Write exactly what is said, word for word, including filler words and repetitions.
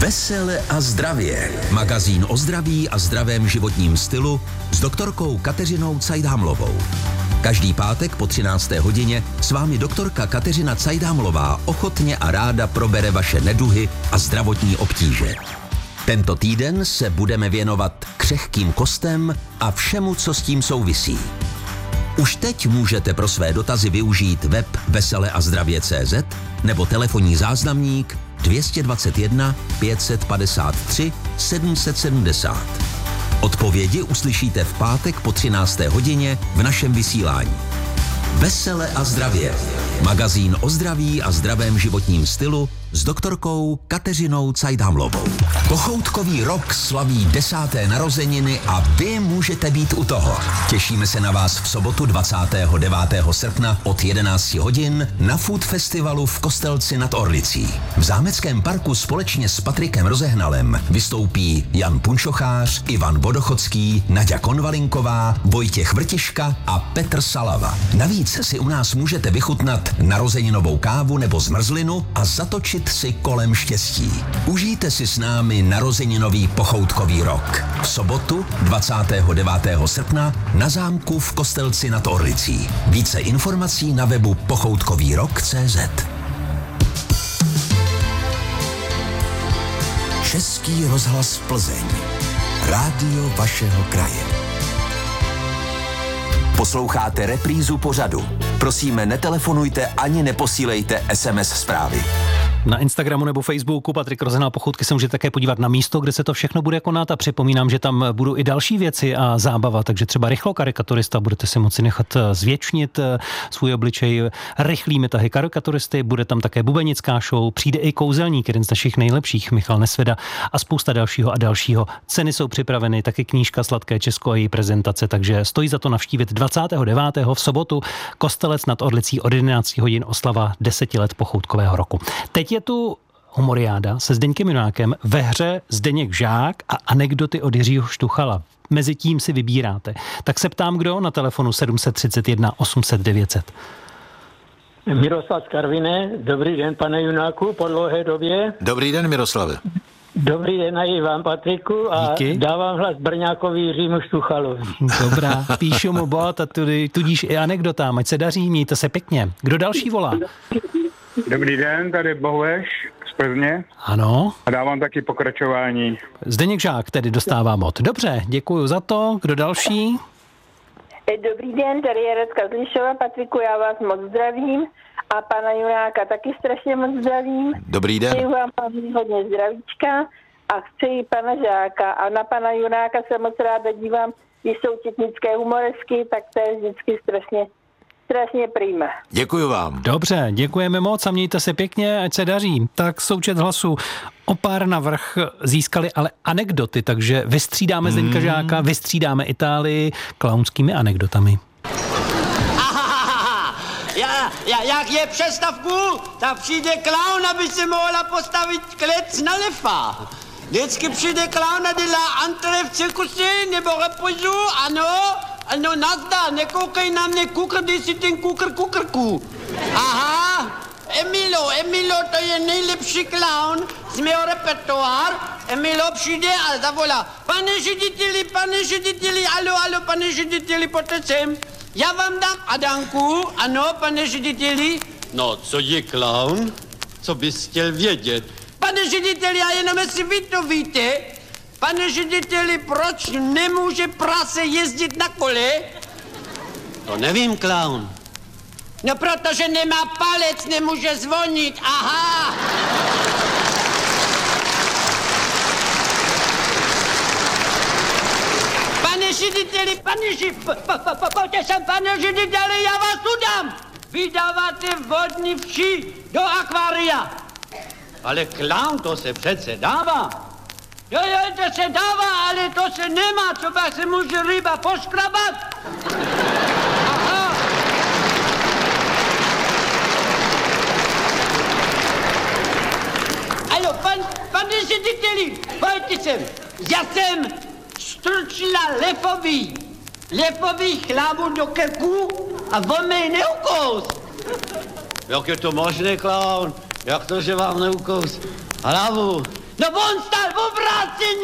Vesele a zdravě. Magazín o zdraví a zdravém životním stylu s doktorkou Kateřinou Cajdámlovou. Každý pátek po třinácté hodině s vámi doktorka Kateřina Cajdámlová ochotně a ráda probere vaše neduhy a zdravotní obtíže. Tento týden se budeme věnovat křehkým kostem a všemu, co s tím souvisí. Už teď můžete pro své dotazy využít web vesele a zdravě tečka cé zet nebo telefonní záznamník dvě dva jedna pět padesát tři sedm set sedmdesát. Odpovědi uslyšíte v pátek po třinácté hodině v našem vysílání. Vesele a zdravě. Magazín o zdraví a zdravém životním stylu s doktorkou Kateřinou Cajdámlovou. Pochoutkový rok slaví desáté narozeniny a vy můžete být u toho. Těšíme se na vás v sobotu dvacátého devátého srpna od jedenácti hodin na Food Festivalu v Kostelci nad Orlicí. V Zámeckém parku společně s Patrikem Rozehnalem vystoupí Jan Punčochář, Ivan Vodochodský, Naďa Konvalinková, Vojtěch Vrtiška a Petr Salava. Navíc si u nás můžete vychutnat narozeninovou kávu nebo zmrzlinu a zatočit si kolem štěstí. Užijte si s námi narozeninový pochoutkový rok. V sobotu dvacátého devátého srpna na zámku v Kostelci nad Orlicí. Více informací na webu pochoutkový rok tečka cé zet. Český rozhlas Plzeň. Rádio vašeho kraje. Posloucháte reprízu pořadu. Prosíme, netelefonujte ani neposílejte es em es zprávy. Na Instagramu nebo Facebooku Patrik Rozehnal pochoutky se můžete také podívat na místo, kde se to všechno bude konat a připomínám, že tam budou i další věci a zábava, takže třeba rychlo karikaturista, budete si moci nechat zvětšnit svůj obličej rychlými tahy karikaturisty, bude tam také bubenická show, přijde i kouzelník, jeden z našich nejlepších, Michal Nesveda a spousta dalšího a dalšího. Ceny jsou připraveny, taky knížka Sladké Česko a její prezentace, takže stojí za to navštívit dvacátého devátého v sobotu Kostelec nad Orlicí od jedenácti hodin oslava deseti let pochoutkového roku. Teď je tu humoriáda se Zdeňkem Junákem, ve hře Zdeněk Žák a anekdoty od Jiřího Štuchala. Mezitím si vybíráte. Tak se ptám, kdo na telefonu sedm set třicet jedna osm set devět set. Miroslav z Karviné. Dobrý den, pane Junáku, po dlouhé době. Dobrý den, Miroslave. Dobrý den i vám, Patriku, a díky. Dávám hlas Brňákovi Jiřímu Štuchalovi. Dobrá, píšu mu bod a tudíž i anekdotám, ať se daří, mějte se pěkně. Kdo další volá? Dobrý den, tady Bohueš z Plzně. Ano. A dávám taky pokračování. Zdeněk Žák tedy dostává mod. Dobře, děkuju za to. Kdo další? Dobrý den, tady je Radka z Lišova. Patriku, já vás moc zdravím a pana Junáka taky strašně moc zdravím. Dobrý den. Přeju vám hodně zdravíčka a chci i pana Žáka. A na pana Junáka se moc ráda dívám, když jsou četnické humoresky, tak to je vždycky strašně Strašně prýma. Děkuju vám. Dobře, děkujeme moc a mějte se pěkně, ať se daří. Tak součet hlasů o pár navrch získali ale anekdoty, takže vystřídáme hmm. Zdeňka Žáka, vystřídáme Itálii klaunskými anekdotami. Ja, ja, jak je přestavku, tak přijde klaun, aby se mohla postavit klec na lefa. Vždycky přijde klaun a dělá antre v cirkuse nebo repozu, ano. Ano, nazdar, nekoukej na mě, kukr, dej si ten kukr, kukrku. Aha, Emilo, Emilo, to je nejlepší klaun z mého repertoár. Emilo přijde a zavolá, pane řediteli, pane řediteli, alo, alo, pane řediteli, pojďte sem. Já vám dám Adanku, ano, pane řediteli. No, co je klaun? Co bys chtěl vědět? Pane řediteli, a jenom jestli vy to víte, pane řediteli, proč nemůže prase jezdit na kole? To nevím, klaun. No, protože nemá palec, nemůže zvonit, aha. Pane řediteli, pane řediteli, pojďte sem, pane řediteli, já vás udám. Vydáváte vodní vši do akvária. Ale klaun, to se přece dává. Jo, jo, to se dává, ale to se nemá, co pak se může ryba poškrabat. Aha. Alo, pan, pane řediteli, pojďte sem. Já jsem strčila lefový, lefový hlavu do krku a on mě neukous. Jak je to možné, klaun? Jak to, že vám neukous hlavu? No on stál v obráceně!